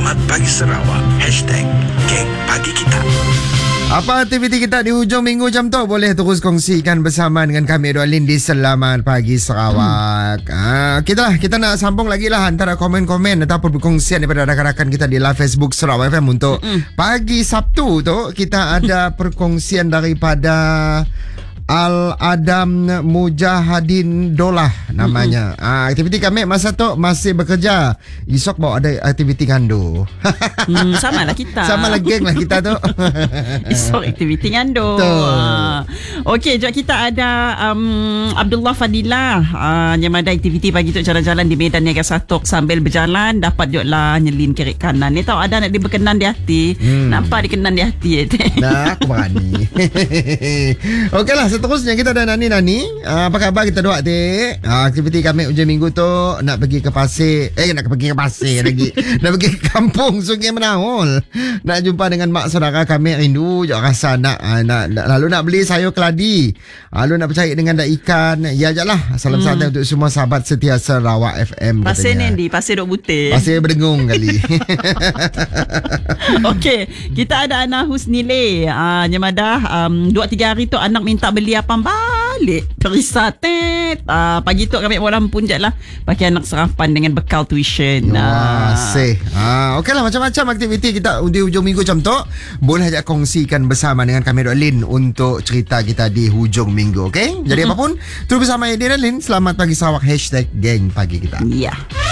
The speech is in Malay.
Selamat Pagi Sarawak. #Geng Pagi Kita. Apa aktiviti kita di hujung minggu jam tu? Boleh terus kongsikan bersama dengan kami Edwin di Selamat Pagi Sarawak. Kita nak sambung lagi lah antara komen-komen ataupun perkongsian daripada rakan-rakan kita di live Facebook Sarawak FM untuk pagi Sabtu tu. Kita ada perkongsian daripada Al-Adam Mujahadin Dolah namanya. Aktiviti kami masa tu masih bekerja. Esok bawa ada aktiviti ngando. Sama lah kita. Sama lah geng lah kita tu. Esok aktiviti ngando. Okey, jom kita ada Abdullah Fadilah yang ada aktiviti pagi tu jalan-jalan di Medan Niaga Satok. Sambil berjalan dapat jodlah nyelin kiri kanan. Ni tahu ada nak dia berkenan di hati. Nampak dia kenan di hati. Nah, aku berani. Okeylah, seterusnya kita ada Nani. Apa khabar kita dua ti? Aktiviti kami hujung minggu tu nak pergi ke pasir. Nak pergi ke pasir lagi. Nak pergi ke kampung Sungai Menahul. Nak jumpa dengan mak saudara kami. Rindu je rasa nak lalu nak beli sayur keladi. Lalu nak bercari dengan dak ikan. Ya je lah. Salam santai untuk semua sahabat setia Sarawak FM. Pasir Nendi, pasir Dok Butir. Pasir berdengung kali. Okey, kita ada Ana Husnile. Nyamadah 2-3 hari tu anak minta beli apa balik perisat. Pagi tu kami orang pun je lah pakai anak sarapan dengan bekal tuition. Okeylah, macam-macam aktiviti kita di hujung minggu macam tu. Boleh ajak kongsikan bersama dengan kami Lin untuk cerita kita di hujung minggu. Okey, jadi apapun terus bersama Edin dan Lin. Selamat Pagi Sarawak. #Geng Pagi Kita. Ya.